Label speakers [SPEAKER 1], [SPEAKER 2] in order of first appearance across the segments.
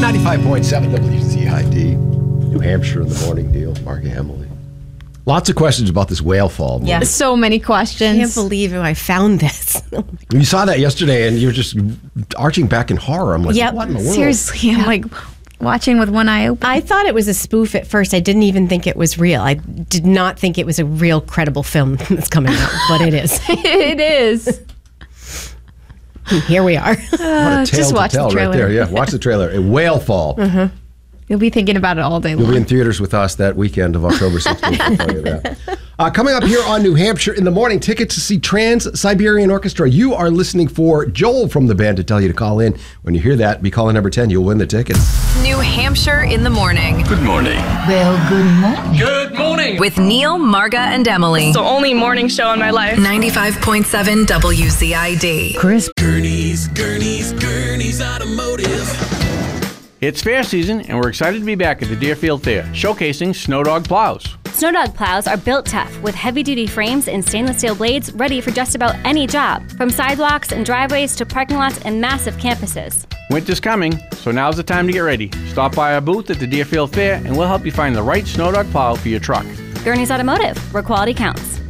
[SPEAKER 1] 95.7 WCID. New Hampshire in the morning deal. Mark Emily. Lots of questions about this whale fall.
[SPEAKER 2] Yeah.
[SPEAKER 3] So many questions.
[SPEAKER 2] I can't believe I found this.
[SPEAKER 1] You saw that yesterday and you were just arching back in horror. I'm like,
[SPEAKER 2] Yep.
[SPEAKER 1] what in the world?
[SPEAKER 3] Seriously, I'm like watching with one eye open.
[SPEAKER 2] I thought it was a spoof at first. I didn't even think it was real. I did not think it was a real credible film that's coming out, but it is.
[SPEAKER 3] It is.
[SPEAKER 2] Here we are.
[SPEAKER 1] What a tale
[SPEAKER 3] just
[SPEAKER 1] to
[SPEAKER 3] watch
[SPEAKER 1] tell
[SPEAKER 3] the trailer.
[SPEAKER 1] right there. Yeah, watch the trailer. A whale fall.
[SPEAKER 3] You'll be thinking about it all day
[SPEAKER 1] You'll
[SPEAKER 3] long.
[SPEAKER 1] be in theaters with us that weekend of October 16th. I'll tell you that. Coming up here on New Hampshire in the morning, tickets to see Trans-Siberian Orchestra. You are listening for Joel from the band to tell you to call in. When you hear that, be calling number 10. You'll win the tickets.
[SPEAKER 4] New Hampshire in the morning.
[SPEAKER 5] Good morning.
[SPEAKER 6] Well, good morning.
[SPEAKER 5] Good morning.
[SPEAKER 4] With Neil, Marga, and Emily.
[SPEAKER 7] It's the only morning show in my life.
[SPEAKER 4] 95.7 WCID.
[SPEAKER 6] Chris.
[SPEAKER 5] Gurney's Automotive. It's fair season, and we're excited to be back at the Deerfield Fair, showcasing Snow Dog plows.
[SPEAKER 8] Snow Dog plows are built tough with heavy-duty frames and stainless steel blades ready for just about any job, from sidewalks and driveways to parking lots and massive campuses.
[SPEAKER 5] Winter's coming, so now's the time to get ready. Stop by our booth at the Deerfield Fair, and we'll help you find the right Snow Dog plow for your truck.
[SPEAKER 8] Gurney's Automotive, where quality counts.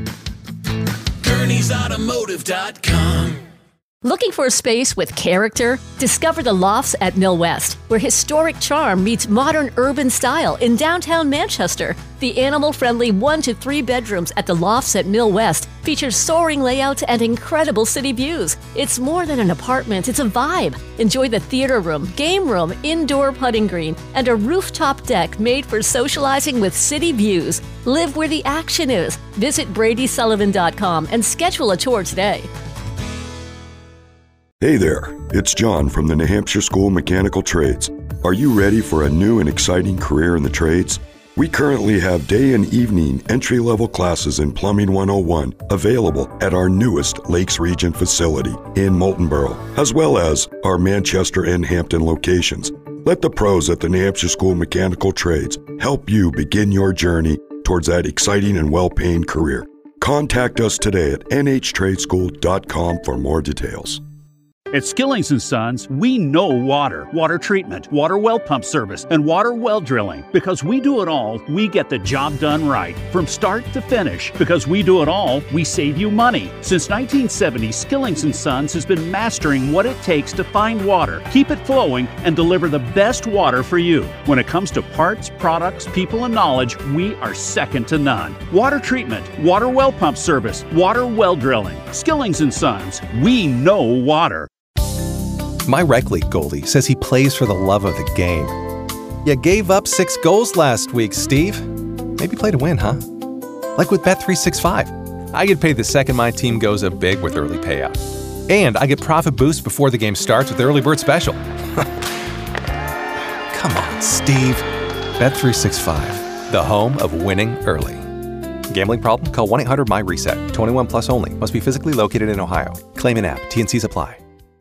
[SPEAKER 5] Gurney'sAutomotive.com.
[SPEAKER 9] Looking for a space with character? Discover the Lofts at Mill West, where historic charm meets modern urban style in downtown Manchester. The animal-friendly 1 to 3 bedrooms at the Lofts at Mill West feature soaring layouts and incredible city views. It's more than an apartment, it's a vibe. Enjoy the theater room, game room, indoor putting green, and a rooftop deck made for socializing with city views. Live where the action is. Visit BradySullivan.com and schedule a tour today.
[SPEAKER 10] Hey there, it's John from the New Hampshire School of Mechanical Trades. Are you ready for a new and exciting career in the trades? We currently have day and evening entry-level classes in Plumbing 101 available at our newest Lakes Region facility in Moultonborough, as well as our Manchester and Hampton locations. Let the pros at the New Hampshire School of Mechanical Trades help you begin your journey towards that exciting and well-paying career. Contact us today at nhtradeschool.com for more details.
[SPEAKER 11] At Skillings & Sons, we know water, water treatment, water well pump service, and water well drilling. Because we do it all, we get the job done right, from start to finish. Because we do it all, we save you money. Since 1970, Skillings & Sons has been mastering what it takes to find water, keep it flowing, and deliver the best water for you. When it comes to parts, products, people, and knowledge, we are second to none. Water treatment, water well pump service, water well drilling. Skillings & Sons, we know water.
[SPEAKER 12] My rec league goalie says he plays for the love of the game. You gave up 6 goals last week, Steve. Maybe play to win, huh? Like with Bet365. I get paid the second my team goes up big with early payout. And I get profit boost before the game starts with the early bird special. Come on, Steve. Bet365, the home of winning early. Gambling problem? Call 1-800-MY-RESET. 21 plus only. Must be physically located in Ohio. Claim an app. T&Cs apply.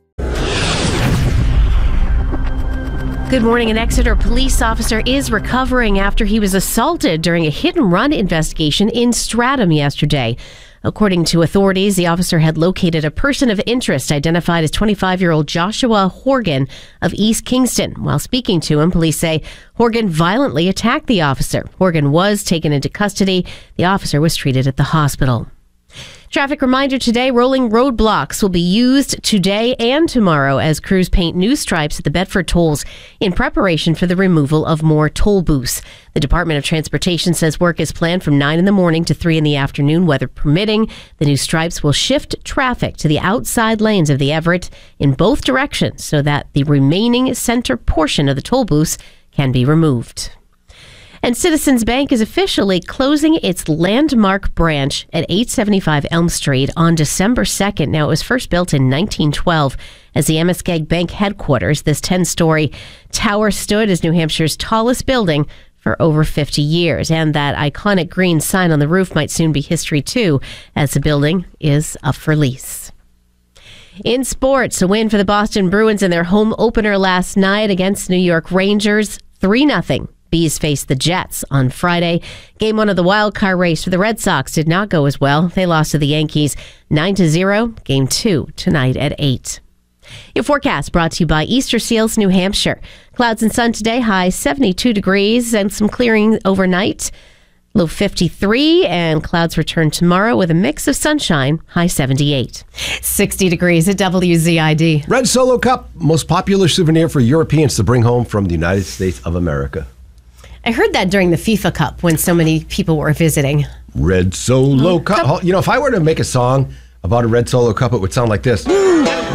[SPEAKER 13] Good morning. An Exeter police officer is recovering after he was assaulted during a hit-and-run investigation in Stratham yesterday. According to authorities, the officer had located a person of interest identified as 25-year-old Joshua Horgan of East Kingston. While speaking to him, police say Horgan violently attacked the officer. Horgan was taken into custody. The officer was treated at the hospital. Traffic reminder today, rolling roadblocks will be used today and tomorrow as crews paint new stripes at the Bedford tolls in preparation for the removal of more toll booths. The Department of Transportation says work is planned from 9 in the morning to 3 in the afternoon, weather permitting. The new stripes will shift traffic to the outside lanes of the Everett in both directions so that the remaining center portion of the toll booths can be removed. And Citizens Bank is officially closing its landmark branch at 875 Elm Street on December 2nd. Now, it was first built in 1912 as the Amoskeag Bank headquarters. This 10-story tower stood as New Hampshire's tallest building for over 50 years. And that iconic green sign on the roof might soon be history, too, as the building is up for lease. In sports, a win for the Boston Bruins in their home opener last night against New York Rangers, 3-0. Bees faced the Jets on Friday. Game 1 of the wild card race for the Red Sox did not go as well. They lost to the Yankees 9-0. Game 2 tonight at 8. Your forecast brought to you by Easter Seals, New Hampshire. Clouds and sun today, high 72 degrees and some clearing overnight. Low 53, and clouds return tomorrow with a mix of sunshine, high 78.
[SPEAKER 2] 60 degrees at WZID.
[SPEAKER 1] Red Solo Cup, most popular souvenir for Europeans to bring home from the United States of America.
[SPEAKER 2] I heard that during the FIFA Cup when so many people were visiting.
[SPEAKER 1] Red Solo Cup. You know, if I were to make a song about a Red Solo Cup, it would sound like this.